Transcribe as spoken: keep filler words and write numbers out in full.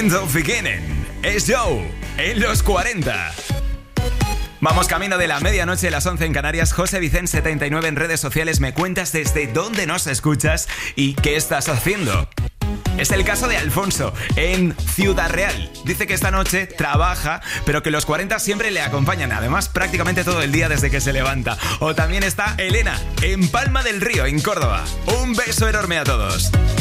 End of Beginning. Es Joe en los cuarenta. Vamos camino de la medianoche, las once en Canarias. José Vicente setenta y nueve en redes sociales. Me cuentas desde dónde nos escuchas y qué estás haciendo. Es el caso de Alfonso, en Ciudad Real. Dice que esta noche trabaja, pero que los cuarenta siempre le acompañan, además prácticamente todo el día desde que se levanta. O también está Elena, en Palma del Río, en Córdoba. Un beso enorme a todos.